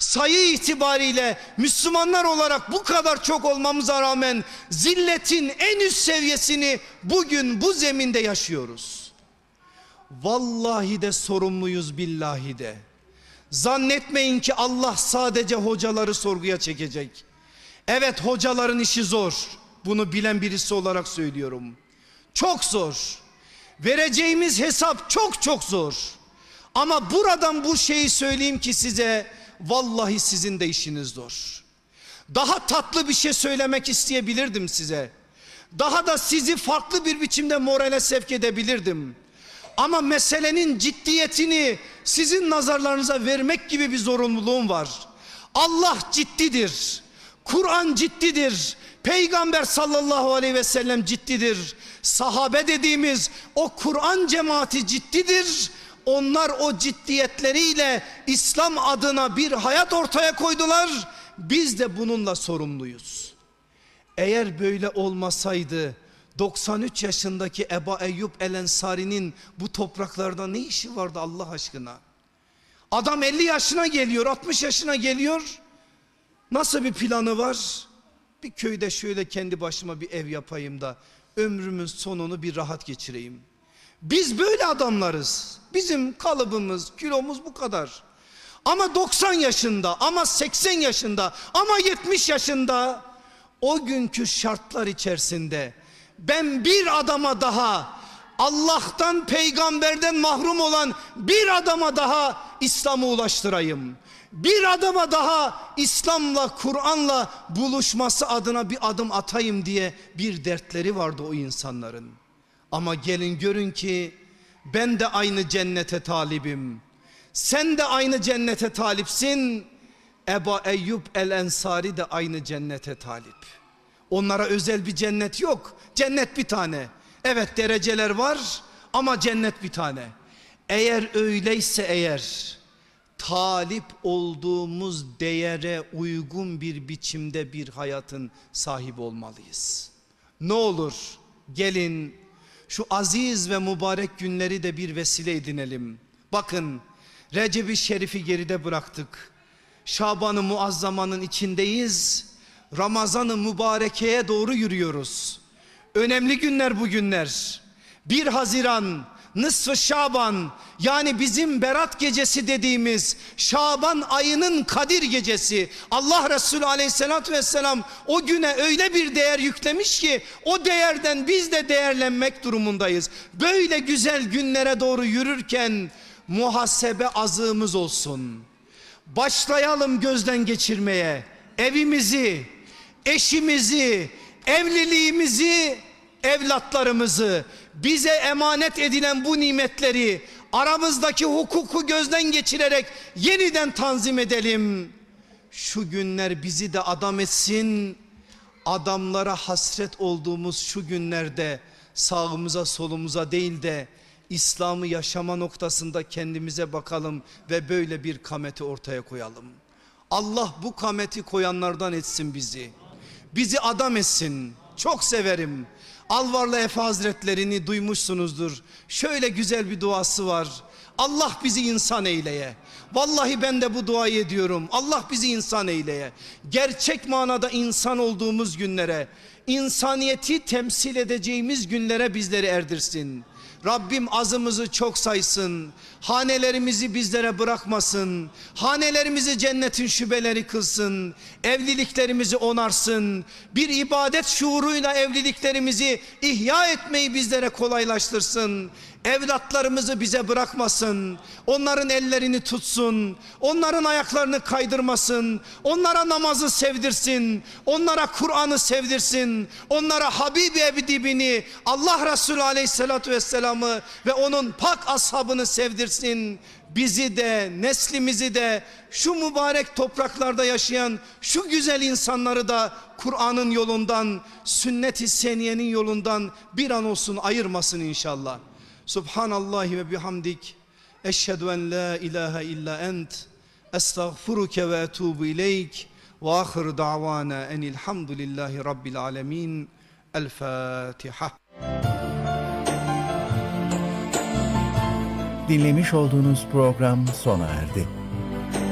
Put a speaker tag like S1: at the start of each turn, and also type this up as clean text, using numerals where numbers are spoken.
S1: sayı itibariyle Müslümanlar olarak bu kadar çok olmamıza rağmen zilletin en üst seviyesini bugün bu zeminde yaşıyoruz. Vallahi de sorumluyuz, billahi de. Zannetmeyin ki Allah sadece hocaları sorguya çekecek. Evet, hocaların işi zor. Bunu bilen birisi olarak söylüyorum. Çok zor. Vereceğimiz hesap çok çok zor. Ama buradan bu şeyi söyleyeyim ki size, vallahi sizin de işiniz zor. Daha tatlı bir şey söylemek isteyebilirdim size. Daha da sizi farklı bir biçimde morale sevk edebilirdim. Ama meselenin ciddiyetini sizin nazarlarınıza vermek gibi bir zorunluluğum var. Allah ciddidir. Kur'an ciddidir. Peygamber sallallahu aleyhi ve sellem ciddidir. Sahabe dediğimiz o Kur'an cemaati ciddidir. Onlar o ciddiyetleriyle İslam adına bir hayat ortaya koydular. Biz de bununla sorumluyuz. Eğer böyle olmasaydı 93 yaşındaki Ebu Eyyub el-Ensari'nin bu topraklarda ne işi vardı Allah aşkına? Adam 50 yaşına geliyor, 60 yaşına geliyor. Nasıl bir planı var? Bir köyde şöyle kendi başıma bir ev yapayım da ömrümün sonunu bir rahat geçireyim. Biz böyle adamlarız. Bizim kalıbımız, kilomuz bu kadar. Ama 90 yaşında, ama 80 yaşında, ama 70 yaşında o günkü şartlar içerisinde ben bir adama daha, Allah'tan, peygamberden mahrum olan bir adama daha İslam'ı ulaştırayım. Bir adama daha İslam'la, Kur'an'la buluşması adına bir adım atayım diye bir dertleri vardı o insanların. Ama gelin görün ki ben de aynı cennete talibim. Sen de aynı cennete talipsin. Ebu Eyyub el-Ensari de aynı cennete talip. Onlara özel bir cennet yok. Cennet bir tane. Evet, dereceler var ama cennet bir tane. Eğer öyleyse eğer, talip olduğumuz değere uygun bir biçimde bir hayatın sahibi olmalıyız. Ne olur gelin şu aziz ve mübarek günleri de bir vesile edinelim. Bakın, Recep-i Şerif'i geride bıraktık. Şaban-ı Muazzama'nın içindeyiz. Ramazan-ı Mübareke'ye doğru yürüyoruz. Önemli günler bu günler. 1 Haziran, Nısf-ı Şaban, yani bizim Berat gecesi dediğimiz Şaban ayının Kadir gecesi. Allah Resulü aleyhissalatü vesselam o güne öyle bir değer yüklemiş ki o değerden biz de değerlenmek durumundayız. Böyle güzel günlere doğru yürürken muhasebe azığımız olsun. Başlayalım gözden geçirmeye evimizi, eşimizi, evliliğimizi, evlatlarımızı, bize emanet edilen bu nimetleri aramızdaki hukuku gözden geçirerek yeniden tanzim edelim. Şu günler bizi de adam etsin. Adamlara hasret olduğumuz şu günlerde sağımıza solumuza değil de İslam'ı yaşama noktasında kendimize bakalım ve böyle bir kameti ortaya koyalım. Allah bu kameti koyanlardan etsin bizi. Bizi adam etsin. Çok severim. Alvarlı Efe Hazretlerini duymuşsunuzdur. Şöyle güzel bir duası var. Allah bizi insan eyleye. Vallahi ben de bu duayı ediyorum. Allah bizi insan eyleye. Gerçek manada insan olduğumuz günlere, insaniyeti temsil edeceğimiz günlere bizleri erdirsin. Rabbim azımızı çok saysın. Hanelerimizi bizlere bırakmasın. Hanelerimizi cennetin şubeleri kılsın. Evliliklerimizi onarsın. Bir ibadet şuuruyla evliliklerimizi ihya etmeyi bizlere kolaylaştırsın. Evlatlarımızı bize bırakmasın. Onların ellerini tutsun. Onların ayaklarını kaydırmasın. Onlara namazı sevdirsin. Onlara Kur'an'ı sevdirsin. Onlara Habibi Ebdibini, Allah Resulü aleyhissalatü vesselam'ı ve onun pak ashabını sevdirsin. Bizi de, neslimizi de, şu mübarek topraklarda yaşayan şu güzel insanları da Kur'an'ın yolundan, sünnet-i seniyenin yolundan bir an olsun ayırmasın inşallah. Subhanallahi ve bihamdik. Eşhedü en la ilahe illa ent. Estağfiruke ve etubu ileyk. Ve ahir da'vana enilhamdülillahi rabbil alemin. El Fatiha.
S2: Dinlemiş olduğunuz program sona erdi.